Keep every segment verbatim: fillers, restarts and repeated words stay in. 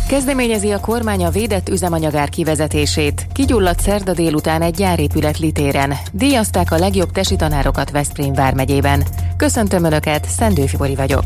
Kezdeményezi a kormány a védett üzemanyagár kivezetését. Kigyulladt szerda délután egy gyárépület Litéren. Díjazták a legjobb tesi tanárokat Veszprém vármegyében. Köszöntöm Önöket, Szendő Fibori vagyok.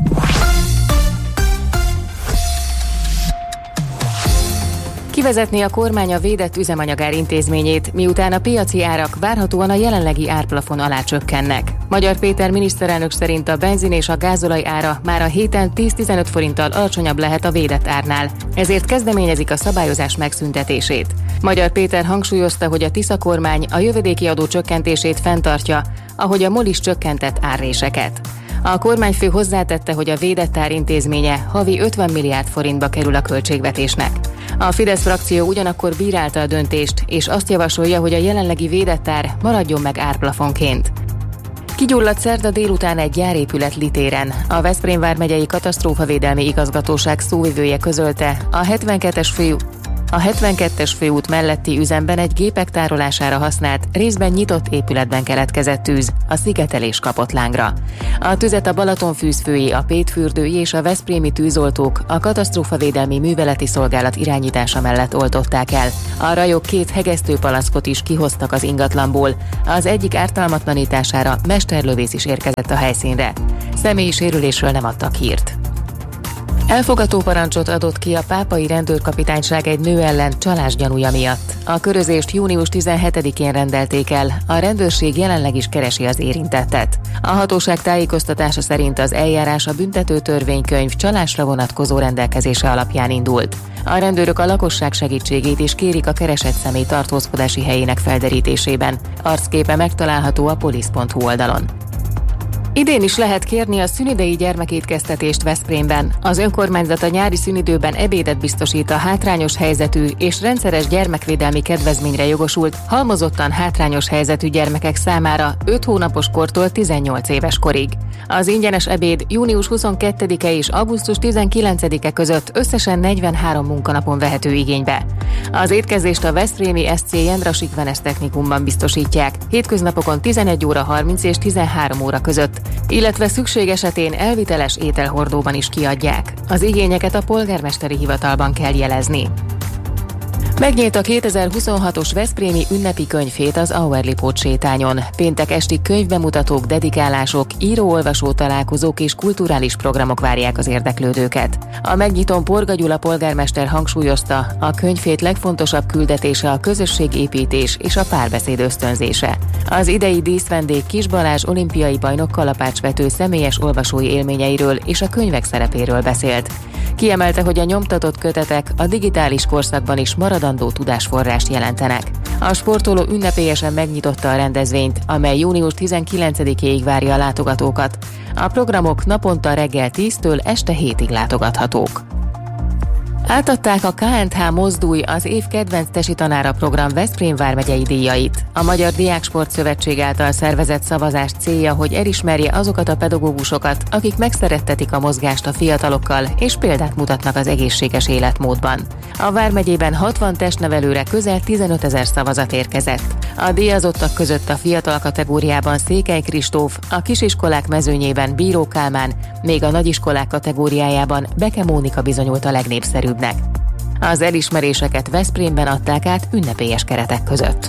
Kivezetni a kormány a védett üzemanyagár intézményét, miután a piaci árak várhatóan a jelenlegi árplafon alá csökkennek. Magyar Péter miniszterelnök szerint a benzin és a gázolaj ára már a héten tíz-tizenöt forinttal alacsonyabb lehet a védett árnál, ezért kezdeményezik a szabályozás megszüntetését. Magyar Péter hangsúlyozta, hogy a Tisza kormány a jövedéki adó csökkentését fenntartja, ahogy a MOL is csökkentett árréseket. A kormányfő hozzátette, hogy a védett ár intézménye havi ötven milliárd forintba kerül a költségvetésnek. A Fidesz frakció ugyanakkor bírálta a döntést, és azt javasolja, hogy a jelenlegi védett ár maradjon meg árplafonként. Kigyulladt szerda délután egy gyárépület Litéren. A Veszprém vármegyei katasztrófavédelmi igazgatóság szóvivője közölte, a hetvenkettes fő A hetvenkettes főút melletti üzemben egy gépek tárolására használt, részben nyitott épületben keletkezett tűz, a szigetelés kapott lángra. A tüzet a Balatonfűzfői, a Pétfürdői és a veszprémi tűzoltók a katasztrófavédelmi műveleti szolgálat irányítása mellett oltották el. A rajok két hegesztőpalackot is kihoztak az ingatlanból. Az egyik ártalmatlanítására mesterlövész is érkezett a helyszínre. Személyi sérülésről nem adtak hírt. Elfogató parancsot adott ki a pápai rendőrkapitányság egy nő ellen csalás gyanúja miatt. A körözést június tizenhetedikén rendelték el, a rendőrség jelenleg is keresi az érintettet. A hatóság tájékoztatása szerint az eljárás a büntető törvénykönyv csalásra vonatkozó rendelkezése alapján indult. A rendőrök a lakosság segítségét is kérik a keresett személy tartózkodási helyének felderítésében. Arcképe megtalálható a polisz pont hu oldalon. Idén is lehet kérni a szünidei gyermekétkeztetést Veszprémben. Az önkormányzat a nyári szünidőben ebédet biztosít a hátrányos helyzetű és rendszeres gyermekvédelmi kedvezményre jogosult, halmozottan hátrányos helyzetű gyermekek számára öt hónapos kortól tizennyolc éves korig. Az ingyenes ebéd június huszonkettedike és augusztus tizenkilencedike között összesen negyvenhárom munkanapon vehető igénybe. Az étkezést a veszprémi es cé Jendrasik Venes technikumban biztosítják, hétköznapokon tizenegy óra harminc és tizenhárom óra között, illetve szükség esetén elviteles ételhordóban is kiadják. Az igényeket a polgármesteri hivatalban kell jelezni. Megnyílt a kétezer-huszonhatos veszprémi ünnepi könyvhét az Auerlipót sétányon. Péntek esti könyvbemutatók, dedikálások, író-olvasó találkozók és kulturális programok várják az érdeklődőket. A megnyitón Porga Gyula polgármester hangsúlyozta, a könyvhét legfontosabb küldetése a közösségépítés és a párbeszéd ösztönzése. Az idei díszvendég Kis Balázs olimpiai bajnok kalapácsvető személyes olvasói élményeiről és a könyvek szerepéről beszélt. Kiemelte, hogy a nyomtatott kötetek a digitális korszakban is maradandó tudásforrást jelentenek. A sportoló ünnepélyesen megnyitotta a rendezvényt, amely június tizenkilencedikéig várja a látogatókat. A programok naponta reggel tíztől este hétig látogathatók. Átadták a ká en há Mozdulj az év kedvenc tesi tanára program Veszprém vármegyei díjait. A Magyar Diáksport Szövetség által szervezett szavazás célja, hogy elismerje azokat a pedagógusokat, akik megszerettetik a mozgást a fiatalokkal és példát mutatnak az egészséges életmódban. A vármegyében hatvan testnevelőre közel tizenötezer szavazat érkezett. A díjazottak között a fiatal kategóriában Székely Kristóf, a kisiskolák mezőnyében Bíró Kálmán, még a nagyiskolák kategóriájában Beke Mónika bizonyult a legnépszerűbbnek. Az elismeréseket Veszprémben adták át ünnepélyes keretek között.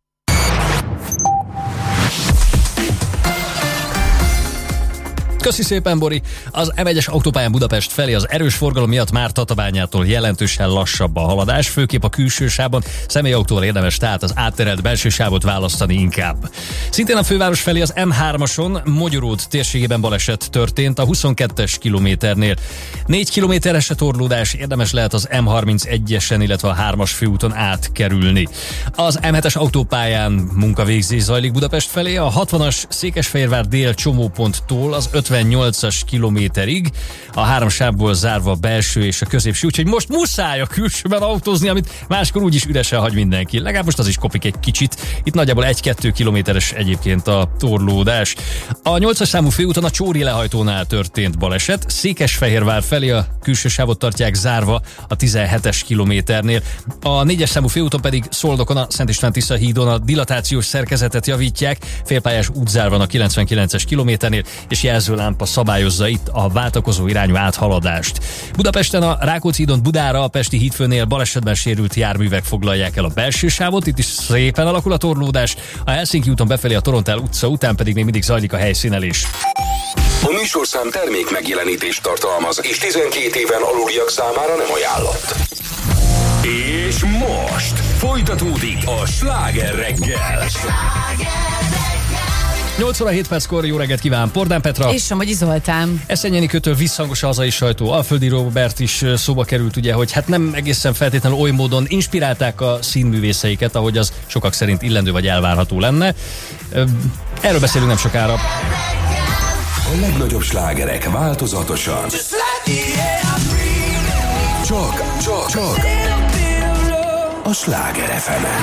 Köszi szépen, Bori! Az em egyes autópályán Budapest felé az erős forgalom miatt már Tatabányától jelentősen lassabb a haladás, főképp a külső sávon, személyautóval érdemes tehát az átterelt belső sávot választani inkább. Szintén a főváros felé az em hármason Mogyoród térségében baleset történt a huszonkettes kilométernél. négy kilométeres torlódás, érdemes lehet az em harmincegyesen, illetve a hármas főúton átkerülni. Az em hetes autópályán munkavégzés zajlik Budapest felé, a hatvanas Székesfehérvár dél csomóponttól az ötvennyolcas kilométerig, a három sávból zárva a belső és a középső, úgyhogy most muszáj a külsőben autózni, amit máskor úgyis üresen hagy mindenki. Legalább most az is kopik egy kicsit. Itt nagyjából egy-kettő kilométeres egyébként a torlódás. A nyolcas számú főúton a Csóri lehajtónál történt baleset. Székesfehérvár felé a külső sávot tartják zárva a tizenhetes kilométernél. A négyes számú főúton pedig Szoldokon a Szent István-Tisza hídon a dilatációs szerkezetet javítják. Félpályás útzár van a kilencvenkilences kilométernél, és jelző jelzőlámpa szabályozza itt a váltakozó irányú áthaladást. Budapesten a Rákóczi hídon Budára a Pesti hídfőnél balesetben sérült járművek foglalják el a belső sávot, itt is szépen alakul a torlódás, a Helsinki úton befelé a Torontál utca után pedig még mindig zajlik a helyszínelés. A műsorszám termék megjelenítést tartalmaz, és tizenkét éven aluliak számára nem ajánlott. És most folytatódik a Sláger reggel. nyolc óra hét perckor jó reggelt kíván, Pordán Petra. És Somogyi Zoltán. Eszennyeni kötől visszhangos a hazai sajtó. Alföldi Róbert is szóba került, ugye, hogy hát nem egészen feltétlenül oly módon inspirálták a színművészeiket, ahogy az sokak szerint illendő vagy elvárható lenne. Erről beszélünk nem sokára. A legnagyobb slágerek változatosan. Csak, csak, csak a Sláger ef emen.